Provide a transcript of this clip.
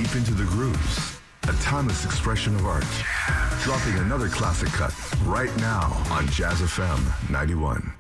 deep into the grooves. A timeless expression of art. Dropping another classic cut right now on Jazz FM 91.